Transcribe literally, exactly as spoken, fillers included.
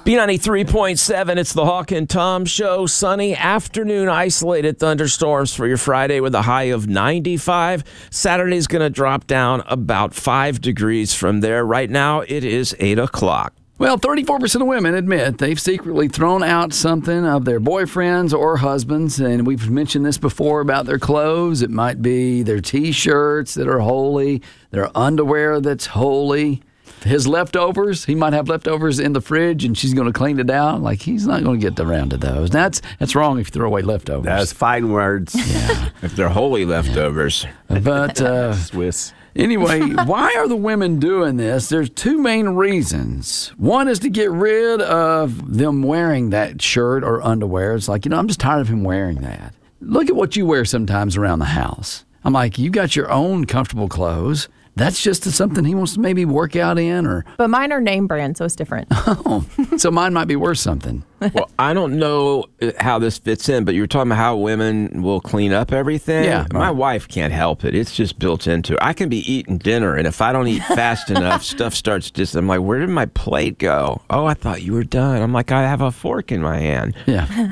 B ninety-three point seven, it's the Hawk and Tom Show. Sunny afternoon, isolated thunderstorms for your Friday with a high of ninety-five. Saturday's going to drop down about five degrees from there. Right now, it is eight o'clock. Well, thirty-four percent of women admit they've secretly thrown out something of their boyfriends or husbands. And we've mentioned this before about their clothes. It might be their T-shirts that are holy, their underwear that's holy. His leftovers, he might have leftovers in the fridge and she's going to clean it out. Like, he's not going to get around to those. That's that's wrong if you throw away leftovers. That's fine words. Yeah. If they're holy leftovers. But uh, Swiss. anyway, why are the women doing this? There's two main reasons. One is to get rid of them wearing that shirt or underwear. It's like, you know, I'm just tired of him wearing that. Look at what you wear sometimes around the house. I'm like, you got your own comfortable clothes. That's just something he wants to maybe work out in, or But mine are name brand, so it's different. oh, so mine might be worth something. Well, I don't know how this fits in, but you were talking about how women will clean up everything. Yeah, My right. wife can't help it. It's just built into her. I can be eating dinner, and if I don't eat fast enough, stuff starts just, I'm like, where did my plate go? Oh, I thought you were done. I'm like, I have a fork in my hand. Yeah.